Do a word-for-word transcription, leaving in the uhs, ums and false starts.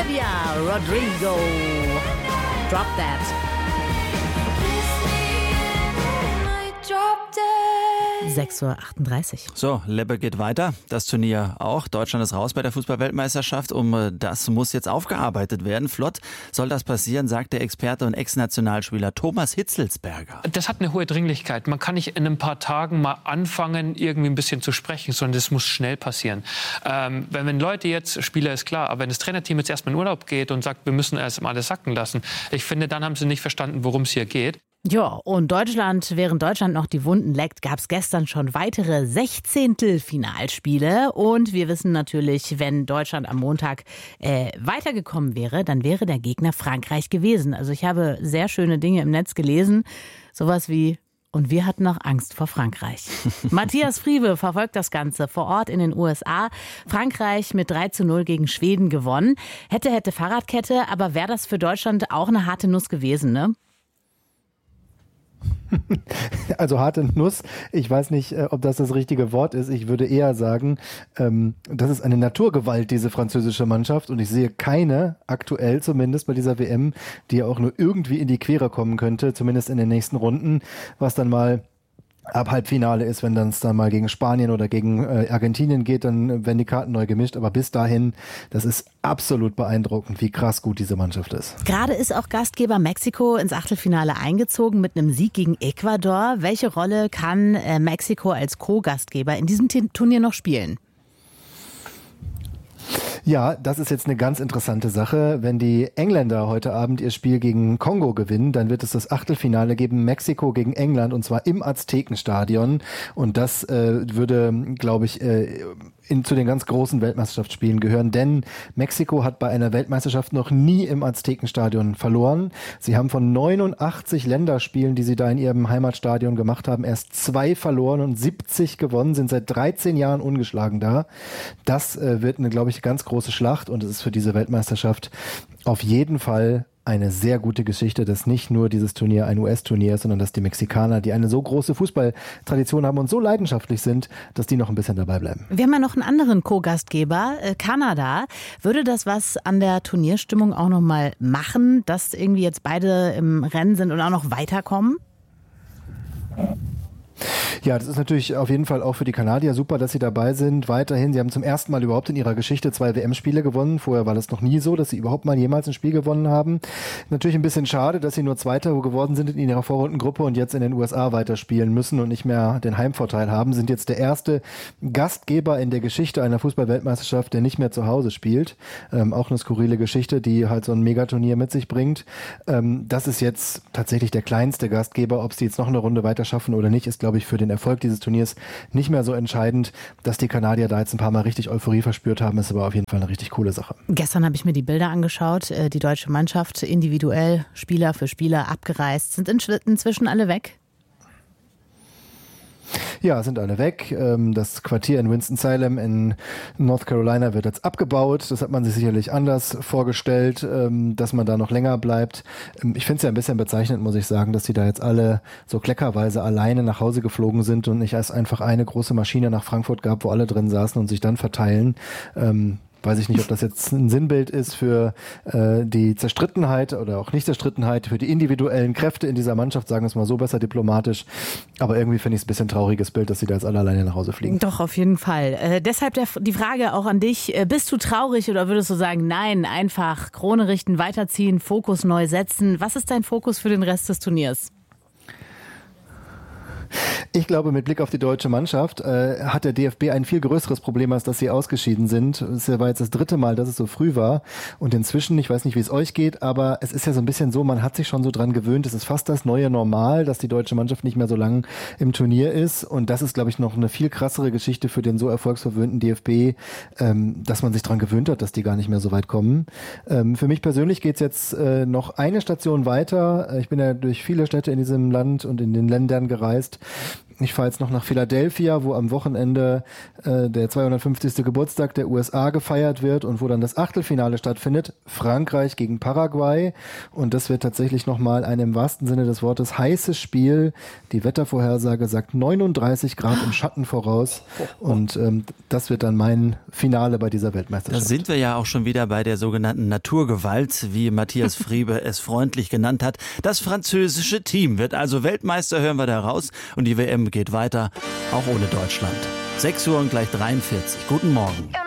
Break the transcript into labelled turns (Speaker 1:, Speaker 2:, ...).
Speaker 1: Olivia Rodrigo. Drop That. sechs Uhr achtunddreißig.
Speaker 2: So, Lebbe geht weiter. Das Turnier auch. Deutschland ist raus bei der Fußball-Weltmeisterschaft. Um das muss jetzt aufgearbeitet werden. Flott soll das passieren, sagt der Experte und Ex-Nationalspieler Thomas Hitzelsberger.
Speaker 3: Das hat eine hohe Dringlichkeit. Man kann nicht in ein paar Tagen mal anfangen, irgendwie ein bisschen zu sprechen, sondern das muss schnell passieren. Ähm, wenn, wenn Leute jetzt, Spieler ist klar, aber wenn das Trainerteam jetzt erstmal in Urlaub geht und sagt, wir müssen erst mal alles sacken lassen, ich finde, dann haben sie nicht verstanden, worum es hier geht.
Speaker 1: Ja, und Deutschland, während Deutschland noch die Wunden leckt, gab es gestern schon weitere Sechzehntelfinalspiele. Und wir wissen natürlich, wenn Deutschland am Montag äh, weitergekommen wäre, dann wäre der Gegner Frankreich gewesen. Also ich habe sehr schöne Dinge im Netz gelesen. Sowas wie, und wir hatten noch Angst vor Frankreich. Matthias Friebe verfolgt das Ganze vor Ort in den U S A. Frankreich mit drei zu null gegen Schweden gewonnen. Hätte, hätte Fahrradkette, aber wäre das für Deutschland auch eine harte Nuss gewesen, ne?
Speaker 4: Also harte Nuss, ich weiß nicht, ob das das richtige Wort ist. Ich würde eher sagen, ähm, das ist eine Naturgewalt, diese französische Mannschaft. Und ich sehe keine, aktuell zumindest bei dieser W M, die auch nur irgendwie in die Quere kommen könnte, zumindest in den nächsten Runden, was dann mal ab Halbfinale ist, wenn dann es dann mal gegen Spanien oder gegen äh, Argentinien geht, dann werden die Karten neu gemischt. Aber bis dahin, das ist absolut beeindruckend, wie krass gut diese Mannschaft ist.
Speaker 1: Gerade ist auch Gastgeber Mexiko ins Achtelfinale eingezogen mit einem Sieg gegen Ecuador. Welche Rolle kann äh, Mexiko als Co-Gastgeber in diesem T- Turnier noch spielen?
Speaker 4: Ja, das ist jetzt eine ganz interessante Sache. Wenn die Engländer heute Abend ihr Spiel gegen Kongo gewinnen, dann wird es das Achtelfinale geben, Mexiko gegen England, und zwar im Aztekenstadion. Und das äh, würde, glaube ich, äh, in, zu den ganz großen Weltmeisterschaftsspielen gehören, denn Mexiko hat bei einer Weltmeisterschaft noch nie im Aztekenstadion verloren. Sie haben von neunundachtzig Länderspielen, die sie da in ihrem Heimatstadion gemacht haben, erst zwei verloren und siebzig gewonnen, sind seit dreizehn Jahren ungeschlagen da. Das äh, wird eine, glaube ich, ganz große Schlacht, und es ist für diese Weltmeisterschaft auf jeden Fall eine sehr gute Geschichte, dass nicht nur dieses Turnier ein U S-Turnier ist, sondern dass die Mexikaner, die eine so große Fußballtradition haben und so leidenschaftlich sind, dass die noch ein bisschen dabei bleiben.
Speaker 1: Wir haben ja noch einen anderen Co-Gastgeber, äh, Kanada. Würde das was an der Turnierstimmung auch noch mal machen, dass irgendwie jetzt beide im Rennen sind und auch noch weiterkommen?
Speaker 4: Ja, das ist natürlich auf jeden Fall auch für die Kanadier super, dass sie dabei sind. Weiterhin, sie haben zum ersten Mal überhaupt in ihrer Geschichte zwei W M-Spiele gewonnen. Vorher war das noch nie so, dass sie überhaupt mal jemals ein Spiel gewonnen haben. Natürlich ein bisschen schade, dass sie nur Zweiter geworden sind in ihrer Vorrundengruppe und jetzt in den U S A weiterspielen müssen und nicht mehr den Heimvorteil haben. Sind jetzt der erste Gastgeber in der Geschichte einer Fußball-Weltmeisterschaft, der nicht mehr zu Hause spielt. Ähm, auch eine skurrile Geschichte, die halt so ein Megaturnier mit sich bringt. Ähm, das ist jetzt tatsächlich der kleinste Gastgeber. Ob sie jetzt noch eine Runde weiter schaffen oder nicht, ist, glaube ich, für den Erfolg dieses Turniers nicht mehr so entscheidend. Dass die Kanadier da jetzt ein paar Mal richtig Euphorie verspürt haben, ist aber auf jeden Fall eine richtig coole Sache.
Speaker 1: Gestern habe ich mir die Bilder angeschaut. Die deutsche Mannschaft individuell, Spieler für Spieler abgereist. Sind inzwischen alle weg?
Speaker 4: Ja, sind alle weg. Das Quartier in Winston-Salem in North Carolina wird jetzt abgebaut. Das hat man sich sicherlich anders vorgestellt, dass man da noch länger bleibt. Ich finde es ja ein bisschen bezeichnend, muss ich sagen, dass die da jetzt alle so kleckerweise alleine nach Hause geflogen sind und nicht erst einfach eine große Maschine nach Frankfurt gab, wo alle drin saßen und sich dann verteilen. Weiß ich nicht, ob das jetzt ein Sinnbild ist für äh, die Zerstrittenheit oder auch nicht Zerstrittenheit, für die individuellen Kräfte in dieser Mannschaft, sagen wir es mal so, besser diplomatisch. Aber irgendwie finde ich es ein bisschen trauriges Bild, dass sie da jetzt alle alleine nach Hause fliegen.
Speaker 1: Doch, auf jeden Fall. Äh, deshalb der, die Frage auch an dich. Äh, bist du traurig oder würdest du sagen, nein, einfach Krone richten, weiterziehen, Fokus neu setzen? Was ist dein Fokus für den Rest des Turniers?
Speaker 4: Ich glaube, mit Blick auf die deutsche Mannschaft äh, hat der D F B ein viel größeres Problem, als dass sie ausgeschieden sind. Es war jetzt das dritte Mal, dass es so früh war. Und inzwischen, ich weiß nicht, wie es euch geht, aber es ist ja so ein bisschen so, man hat sich schon so dran gewöhnt. Es ist fast das neue Normal, dass die deutsche Mannschaft nicht mehr so lang im Turnier ist. Und das ist, glaube ich, noch eine viel krassere Geschichte für den so erfolgsverwöhnten D F B, ähm, dass man sich dran gewöhnt hat, dass die gar nicht mehr so weit kommen. Ähm, für mich persönlich geht's jetzt äh, noch eine Station weiter. Ich bin ja durch viele Städte in diesem Land und in den Ländern gereist. Ich fahre jetzt noch nach Philadelphia, wo am Wochenende äh, der zweihundertfünfzigste Geburtstag der U S A gefeiert wird und wo dann das Achtelfinale stattfindet. Frankreich gegen Paraguay. Und das wird tatsächlich nochmal ein im wahrsten Sinne des Wortes heißes Spiel. Die Wettervorhersage sagt neununddreißig Grad im Schatten voraus. Und ähm, das wird dann mein Finale bei dieser Weltmeisterschaft.
Speaker 2: Da sind wir ja auch schon wieder bei der sogenannten Naturgewalt, wie Matthias Friebe es freundlich genannt hat. Das französische Team wird also Weltmeister, hören wir da raus. Und die W M geht weiter, auch ohne Deutschland. sechs Uhr und gleich dreiundvierzig. Guten Morgen.